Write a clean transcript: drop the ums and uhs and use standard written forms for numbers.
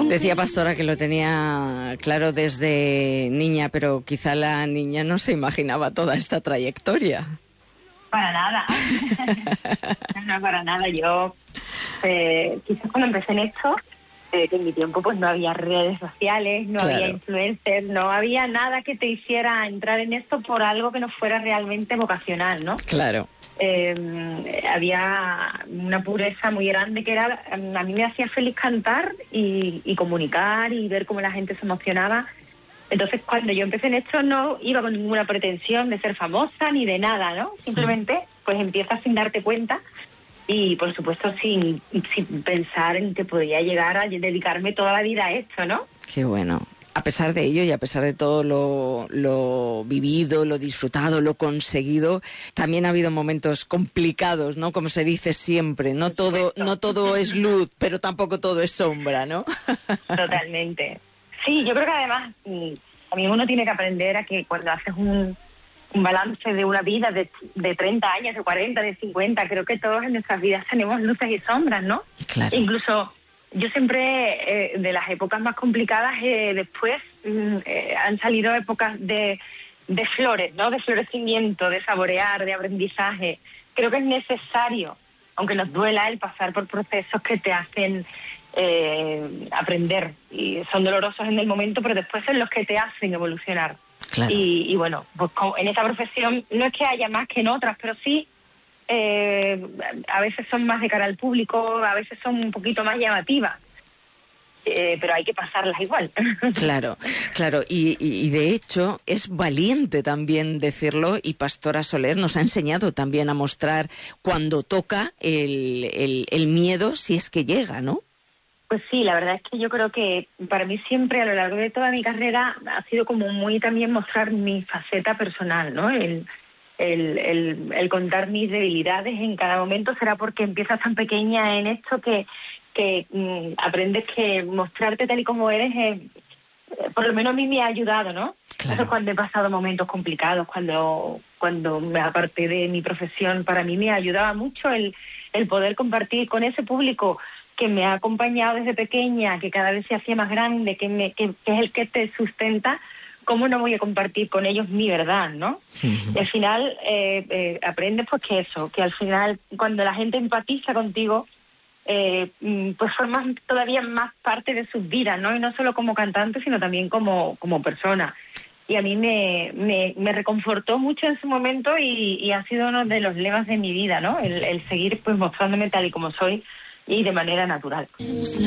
Decía Pastora que lo tenía claro desde niña, pero quizá la niña no se imaginaba toda esta trayectoria. Para nada. No, para nada. Yo, quizás cuando empecé en esto, que en mi tiempo pues no había redes sociales, no había influencers, no había nada que te hiciera entrar en esto por algo que no fuera realmente vocacional, ¿no? Claro. Había una pureza muy grande que era, a mí me hacía feliz cantar y comunicar y ver cómo la gente se emocionaba. Entonces, cuando yo empecé en esto, no iba con ninguna pretensión de ser famosa ni de nada, ¿no? Simplemente, pues empiezas sin darte cuenta y, por supuesto, sin pensar en que podía llegar a dedicarme toda la vida a esto, ¿no? Qué bueno. A pesar de ello y a pesar de todo lo vivido, lo disfrutado, lo conseguido, también ha habido momentos complicados, ¿no? Como se dice siempre, no todo es luz, pero tampoco todo es sombra, ¿no? Totalmente. Sí, yo creo que además también uno tiene que aprender a que cuando haces un balance de una vida de 30 años, de 40, de 50, creo que todos en nuestras vidas tenemos luces y sombras, ¿no? Claro. Incluso yo siempre, de las épocas más complicadas, después han salido épocas de flores, ¿no? De florecimiento, de saborear, de aprendizaje. Creo que es necesario, aunque nos duela, el pasar por procesos que te hacen aprender, y son dolorosos en el momento, pero después son los que te hacen evolucionar. Claro. Y bueno, pues en esta profesión no es que haya más que en otras, pero sí a veces son más de cara al público, a veces son un poquito más llamativas, pero hay que pasarlas igual. Claro. Y de hecho es valiente también decirlo, y Pastora Soler nos ha enseñado también a mostrar cuando toca el miedo, si es que llega, ¿no? Pues sí, la verdad es que yo creo que para mí siempre a lo largo de toda mi carrera ha sido como muy también mostrar mi faceta personal, ¿no? El contar mis debilidades en cada momento. Será porque empiezas tan pequeña en esto que aprendes que mostrarte tal y como eres, por lo menos a mí me ha ayudado, ¿no? Claro. Eso cuando he pasado momentos complicados, cuando me aparté de mi profesión, para mí me ayudaba mucho el poder compartir con ese público que me ha acompañado desde pequeña, que cada vez se hacía más grande, que es el que te sustenta. ¿Cómo no voy a compartir con ellos mi verdad, no? Uh-huh. Y al final aprendes pues que al final cuando la gente empatiza contigo, pues formas todavía más parte de sus vidas, ¿no? Y no solo como cantante, sino también como persona. Y a mí me reconfortó mucho en su momento y ha sido uno de los lemas de mi vida, ¿no? El seguir pues mostrándome tal y como soy y de manera natural.